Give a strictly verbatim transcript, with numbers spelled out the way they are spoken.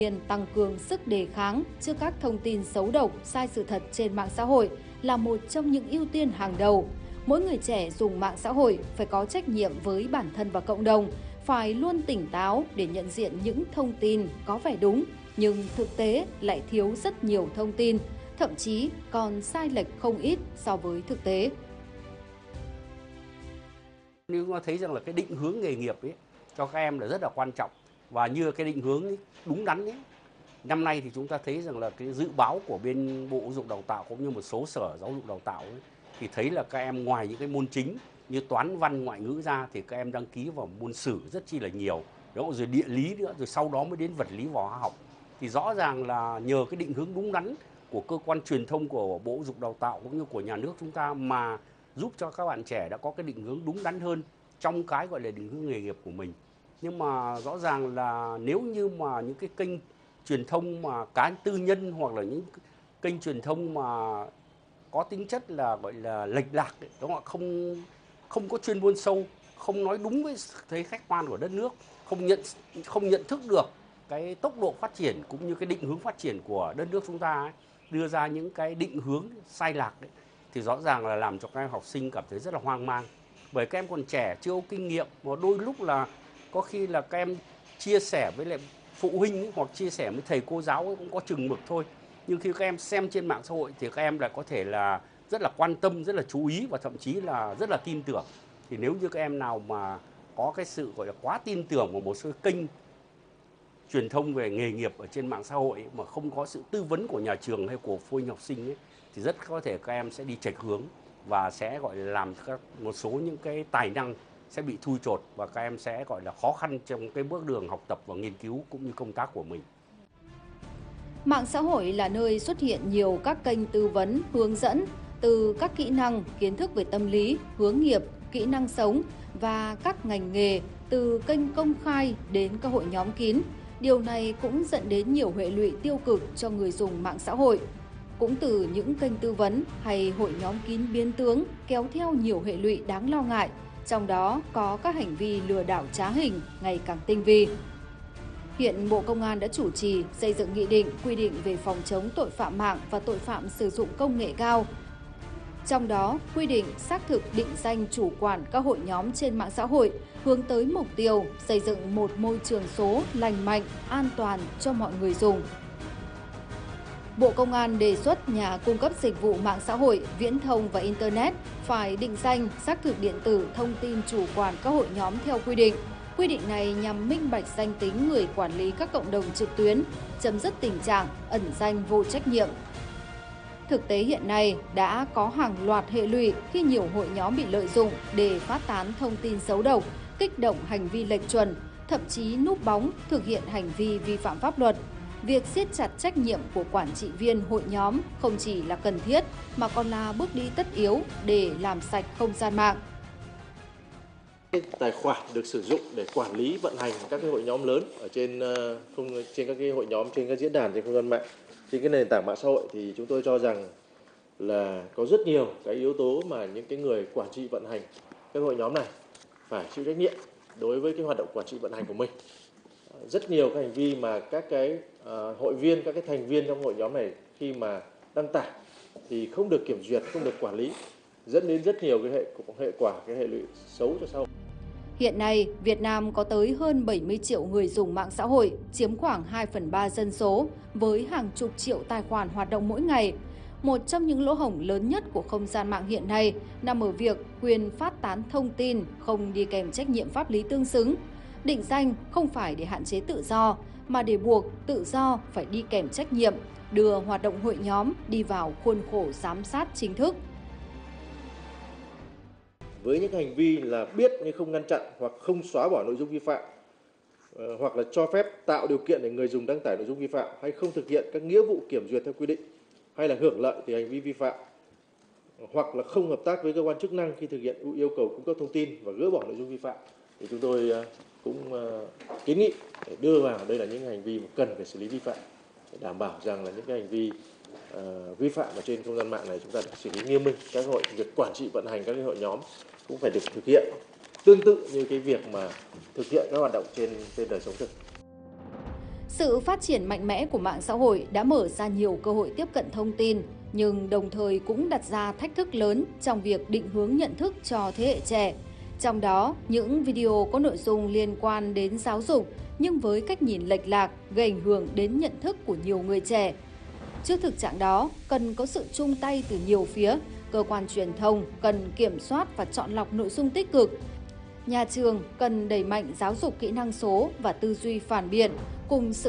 viên tăng cường sức đề kháng trước các thông tin xấu độc, sai sự thật trên mạng xã hội là một trong những ưu tiên hàng đầu. Mỗi người trẻ dùng mạng xã hội phải có trách nhiệm với bản thân và cộng đồng, phải luôn tỉnh táo để nhận diện những thông tin có vẻ đúng, nhưng thực tế lại thiếu rất nhiều thông tin, thậm chí còn sai lệch không ít so với thực tế. Nếu mà thấy rằng là cái định hướng nghề nghiệp ấy cho các em là rất là quan trọng, và như cái định hướng ấy, đúng đắn ấy. Năm nay thì chúng ta thấy rằng là cái dự báo của bên Bộ Giáo dục Đào tạo cũng như một số sở giáo dục đào tạo ấy, thì thấy là các em ngoài những cái môn chính như toán, văn, ngoại ngữ ra thì các em đăng ký vào môn sử rất chi là nhiều, đó, rồi địa lý nữa, rồi sau đó mới đến vật lý và hóa học. Thì rõ ràng là nhờ cái định hướng đúng đắn của cơ quan truyền thông của Bộ Giáo dục Đào tạo cũng như của nhà nước chúng ta mà giúp cho các bạn trẻ đã có cái định hướng đúng đắn hơn trong cái gọi là định hướng nghề nghiệp của mình. Nhưng mà rõ ràng là nếu như mà những cái kênh truyền thông mà cá tư nhân hoặc là những kênh truyền thông mà có tính chất là gọi là lệch lạc đấy, đúng không ạ? Không không có chuyên môn sâu, không nói đúng với thế khách quan của đất nước, không nhận không nhận thức được cái tốc độ phát triển cũng như cái định hướng phát triển của đất nước chúng ta ấy, đưa ra những cái định hướng sai lạc đấy, thì rõ ràng là làm cho các em học sinh cảm thấy rất là hoang mang. Bởi các em còn trẻ, chưa có kinh nghiệm, và đôi lúc là có khi là các em chia sẻ với lại phụ huynh ấy, hoặc chia sẻ với thầy cô giáo ấy, cũng có chừng mực thôi. Nhưng khi các em xem trên mạng xã hội thì các em lại có thể là rất là quan tâm, rất là chú ý và thậm chí là rất là tin tưởng. Thì nếu như các em nào mà có cái sự gọi là quá tin tưởng vào một số kênh truyền thông về nghề nghiệp ở trên mạng xã hội ấy, mà không có sự tư vấn của nhà trường hay của phụ huynh học sinh ấy, thì rất có thể các em sẽ đi chệch hướng và sẽ gọi là làm các một số những cái tài năng sẽ bị thui chột, và các em sẽ gọi là khó khăn trong cái bước đường học tập và nghiên cứu cũng như công tác của mình. Mạng xã hội là nơi xuất hiện nhiều các kênh tư vấn, hướng dẫn từ các kỹ năng, kiến thức về tâm lý, hướng nghiệp, kỹ năng sống và các ngành nghề, từ kênh công khai đến các hội nhóm kín. Điều này cũng dẫn đến nhiều hệ lụy tiêu cực cho người dùng mạng xã hội. Cũng từ những kênh tư vấn hay hội nhóm kín biến tướng kéo theo nhiều hệ lụy đáng lo ngại, trong đó có các hành vi lừa đảo trá hình ngày càng tinh vi. Hiện Bộ Công an đã chủ trì xây dựng nghị định quy định về phòng chống tội phạm mạng và tội phạm sử dụng công nghệ cao. Trong đó, quy định xác thực định danh chủ quản các hội nhóm trên mạng xã hội, hướng tới mục tiêu xây dựng một môi trường số lành mạnh, an toàn cho mọi người dùng. Bộ Công an đề xuất nhà cung cấp dịch vụ mạng xã hội, viễn thông và Internet phải định danh, xác thực điện tử thông tin chủ quản các hội nhóm theo quy định. Quy định này nhằm minh bạch danh tính người quản lý các cộng đồng trực tuyến, chấm dứt tình trạng ẩn danh vô trách nhiệm. Thực tế hiện nay đã có hàng loạt hệ lụy khi nhiều hội nhóm bị lợi dụng để phát tán thông tin xấu độc, kích động hành vi lệch chuẩn, thậm chí núp bóng thực hiện hành vi vi phạm pháp luật. Việc siết chặt trách nhiệm của quản trị viên hội nhóm không chỉ là cần thiết mà còn là bước đi tất yếu để làm sạch không gian mạng. Tài khoản được sử dụng để quản lý vận hành các cái hội nhóm lớn ở trên không trên các cái hội nhóm trên các diễn đàn trên không gian mạng, trên cái nền tảng mạng xã hội, thì chúng tôi cho rằng là có rất nhiều cái yếu tố mà những cái người quản trị vận hành các hội nhóm này phải chịu trách nhiệm đối với cái hoạt động quản trị vận hành của mình. Rất nhiều các hành vi mà các cái uh, hội viên, các cái thành viên trong hội nhóm này khi mà đăng tải thì không được kiểm duyệt, không được quản lý, dẫn đến rất nhiều cái hệ hệ quả, cái hệ lụy xấu cho xã hội. Hiện nay, Việt Nam có tới hơn bảy mươi triệu người dùng mạng xã hội, chiếm khoảng hai phần ba dân số, với hàng chục triệu tài khoản hoạt động mỗi ngày. Một trong những lỗ hổng lớn nhất của không gian mạng hiện nay nằm ở việc quyền phát tán thông tin không đi kèm trách nhiệm pháp lý tương xứng. Định danh không phải để hạn chế tự do, mà để buộc tự do phải đi kèm trách nhiệm, đưa hoạt động hội nhóm đi vào khuôn khổ giám sát chính thức. Với những hành vi là biết nhưng không ngăn chặn hoặc không xóa bỏ nội dung vi phạm, hoặc là cho phép tạo điều kiện để người dùng đăng tải nội dung vi phạm, hay không thực hiện các nghĩa vụ kiểm duyệt theo quy định, hay là hưởng lợi từ hành vi vi phạm, hoặc là không hợp tác với cơ quan chức năng khi thực hiện yêu cầu cung cấp thông tin và gỡ bỏ nội dung vi phạm, thì chúng tôi cũng kiến nghị để đưa vào đây là những hành vi mà cần phải xử lý vi phạm, để đảm bảo rằng là những cái hành vi uh, vi phạm ở trên không gian mạng này chúng ta được xử lý nghiêm minh. Các hội việc quản trị vận hành các cái hội nhóm cũng phải được thực hiện tương tự như cái việc mà thực hiện các hoạt động trên trên đời sống thực. Sự phát triển mạnh mẽ của mạng xã hội đã mở ra nhiều cơ hội tiếp cận thông tin, nhưng đồng thời cũng đặt ra thách thức lớn trong việc định hướng nhận thức cho thế hệ trẻ. Trong đó, những video có nội dung liên quan đến giáo dục nhưng với cách nhìn lệch lạc gây ảnh hưởng đến nhận thức của nhiều người trẻ. Trước thực trạng đó, cần có sự chung tay từ nhiều phía. Cơ quan truyền thông cần kiểm soát và chọn lọc nội dung tích cực. Nhà trường cần đẩy mạnh giáo dục kỹ năng số và tư duy phản biện cùng sự